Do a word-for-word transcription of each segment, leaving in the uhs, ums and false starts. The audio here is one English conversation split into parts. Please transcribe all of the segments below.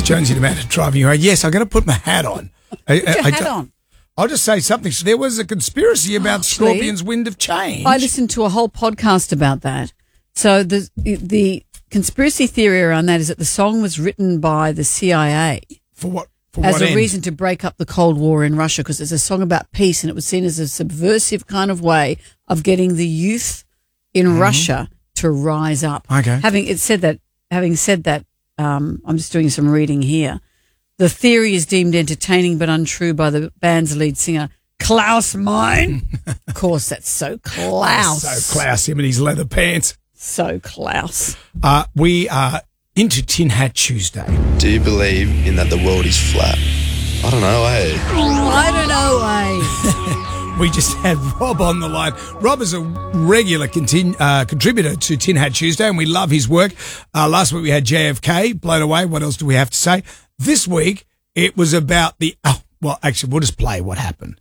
Jonesy demanded driving you home. Yes, I'm going to put my hat on. I, Put your I- hat I- on. I'll just say something. So there was a conspiracy about Actually, Scorpion's wind of change. I listened to a whole podcast about that. So the the conspiracy theory around that is that the song was written by the C I A For what? For as what a end? reason to break up the Cold War in Russia, because it's a song about peace, and it was seen as a subversive kind of way of getting the youth in Russia to rise up. Okay. Having it said that, having said that, um, I'm just doing some reading here. The theory is deemed entertaining but untrue by the band's lead singer, Klaus Meine. Of course, that's so Klaus. So Klaus, him and his leather pants. So Klaus. Uh, we are into Tin Hat Tuesday. Do you believe in that the world is flat? I don't know, eh? I don't know, eh? We just had Rob on the line. Rob is a regular continu- uh, contributor to Tin Hat Tuesday, and we love his work. Uh, last week we had J F K, blown away. What else do we have to say? This week it was about the... Oh, well, actually, we'll just play what happened.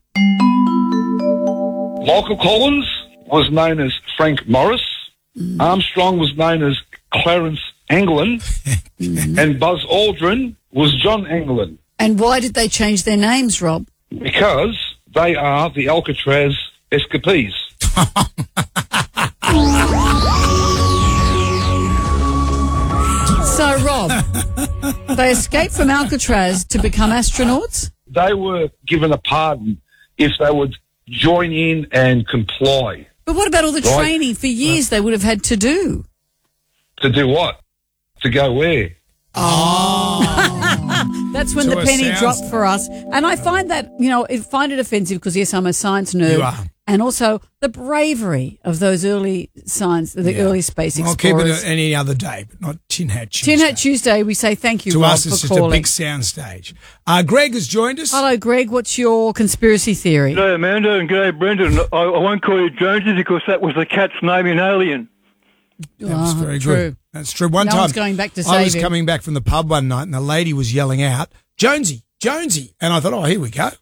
Michael Collins was known as Frank Morris. Mm. Armstrong was known as Clarence Anglin. mm. And Buzz Aldrin was John Anglin. And why did they change their names, Rob? Because they are the Alcatraz escapees. So, Rob, they escaped from Alcatraz to become astronauts? They were given a pardon if they would join in and comply. But what about all the Right. training for years they would have had to do? To do what? To go where? That's when So the it penny sounds- dropped for us. And I find that, you know, I find it offensive because, yes, I'm a science nerd. You are. And also the bravery of those early science, the Yeah. early space I'll keep explorers. it any other day, but not Tin Hat Tuesday. Tin Hat Tuesday, we say thank you, To Rob, us, it's for just a calling. big sound stage. Uh, Greg has joined us. Hello, Greg. What's your conspiracy theory? G'day, Amanda, and g'day, Brendan. I, I won't call you Jonesy because that was the cat's name in Alien. That was Ah, very true. good. That's true. One No time, one's going back to I save was him. coming back from the pub one night, and the lady was yelling out, "Jonesy, Jonesy!" And I thought, "Oh, here we go."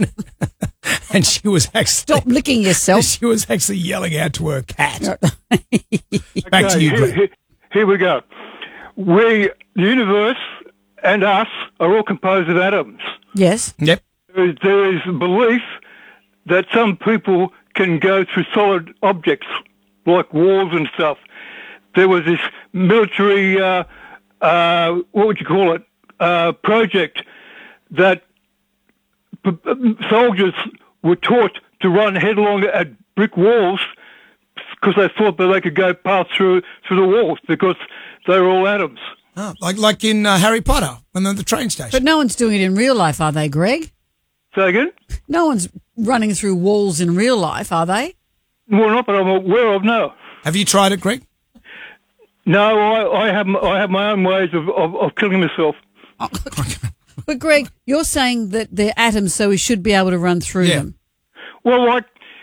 And she was actually Stop licking yourself. She was actually yelling out to her cat. Back to Okay, you, here, Greg. here, here we go. We, the universe, and us are all composed of atoms. Yes. Yep. There is, there is a belief that some people can go through solid objects like walls and stuff. There was this military, uh, uh, what would you call it, uh, project that p- p- soldiers were taught to run headlong at brick walls because they thought that they could go past through through the walls because they were all atoms. Oh, like like in uh, Harry Potter when they're at the train station. But no one's doing it in real life, are they, Greg? Say again? No one's running through walls in real life, are they? Well, not that I'm aware of, no. Have you tried it, Greg? No, I, I have m- I have my own ways of, of, of killing myself. But, Greg, you're saying that they're atoms, so we should be able to run through Yeah. them. Well, like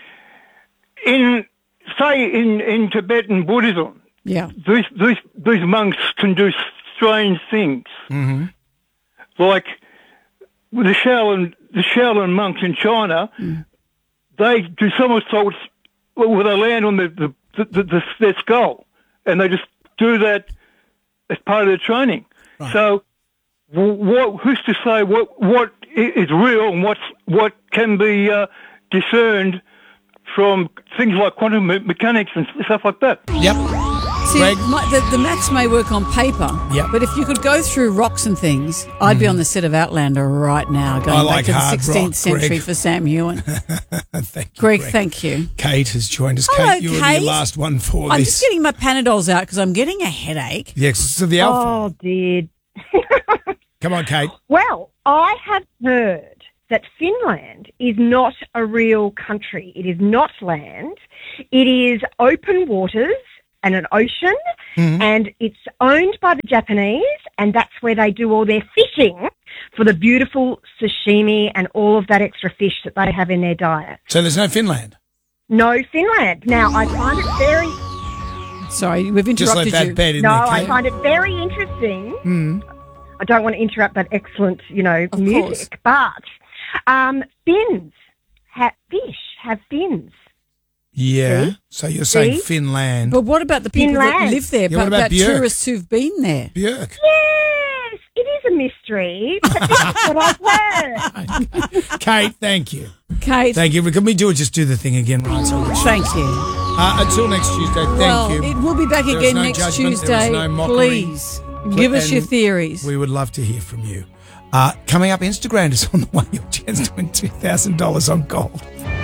in say in, in Tibetan Buddhism, Yeah. these these these monks can do strange things. Mm-hmm. Like the Shaolin the Shaolin monks in China, Mm. they do somersaults where they land on the, the, the, the, the their skull, and they just do that as part of their training. Right. So, wh- what who's to say what what i- is real and what's what can be uh, discerned from things like quantum me- mechanics and stuff like that? Yep. See, Greg? my, the, the maths may work on paper, Yep. but if you could go through rocks and things, I'd be on the set of Outlander right now, going I back like to the hard sixteenth rock, century Greg. for Sam Hewen. Thank you, Greg, Greg. thank you. Kate has joined us. Hello, Kate, you were the Kate. last one for I'm this. just getting my Panadols out because I'm getting a headache. Yes, so the alpha. Oh, dear. Come on, Kate. Well, I have heard that Finland is not a real country. It is not land. It is open waters and an ocean, Mm-hmm. and it's owned by the Japanese, and that's where they do all their fishing for the beautiful sashimi and all of that extra fish that they have in their diet. So there's no Finland. No Finland. Now, I find it very... Sorry, we've Just let interrupted that you. bed in No, there, I Kate. find it very interesting. I don't want to interrupt that excellent, you know, Of music, but um, fins, ha- fish have fins. Yeah. See? So you're saying See? Finland. But what about the people that Finland. live there? Yeah, what but about Björk? tourists who've been there? Björk. Yes, it is mystery, but this is what I've heard. Kate, thank you. Kate, Thank you. Can we do it? Just do the thing again, right? So thank you. Uh, until next Tuesday, thank well, you. it will be back There was again no next judgment, there was Tuesday. no mockery. Please give us And your theories. We would love to hear from you. Uh, coming up, Instagram is on the way. Your chance to win two thousand dollars on gold.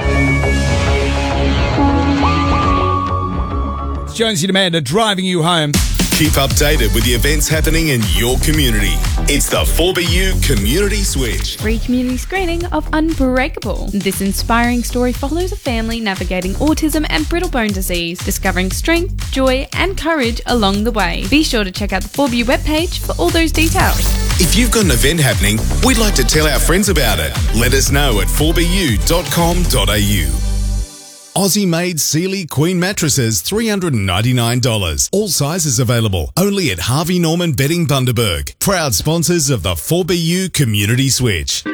It's Jonesy and Amanda driving you home. Keep updated with the events happening in your community. It's the four B U Community Switch. Free community screening of Unbreakable. This inspiring story follows a family navigating autism and brittle bone disease, discovering strength, joy, and courage along the way. Be sure to check out the four B U webpage for all those details. If you've got an event happening, we'd like to tell our friends about it. Let us know at four b u dot com dot a u. Aussie-made Sealy Queen mattresses, three hundred ninety-nine dollars. All sizes available. Only at Harvey Norman Bedding Bundaberg. Proud sponsors of the four B U Community Switch.